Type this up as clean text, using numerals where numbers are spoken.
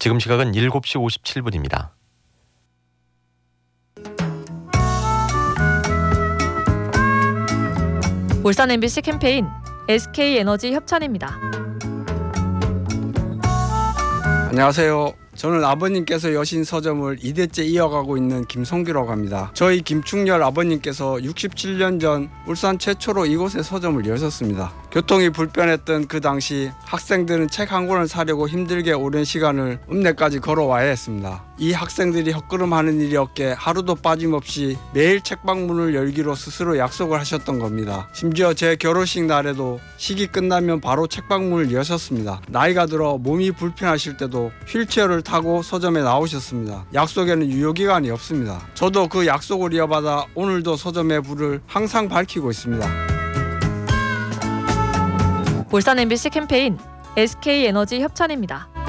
지금 시각은 7시 57분입니다. 울산 MBC 캠페인 SK에너지 협찬입니다. 안녕하세요. 저는 아버님께서 여신 서점을 2대째 이어가고 있는 김성규라고 합니다. 저희 김충렬 아버님께서 67년 전 울산 최초로 이곳에 서점을 여셨습니다. 교통이 불편했던 그 당시 학생들은 책 한 권을 사려고 힘들게 오랜 시간을 읍내까지 걸어와야 했습니다. 이 학생들이 헛걸음하는 일이 없게 하루도 빠짐없이 매일 책방문을 열기로 스스로 약속을 하셨던 겁니다. 심지어 제 결혼식 날에도 식이 끝나면 바로 책방문을 여셨습니다. 나이가 들어 몸이 불편하실 때도 휠체어를 타고 서점에 나오셨습니다. 약속에는 유효기간이 없습니다. 저도 그 약속을 이어받아 오늘도 서점의 불을 항상 밝히고 있습니다. 울산 MBC 캠페인 SK에너지 협찬입니다.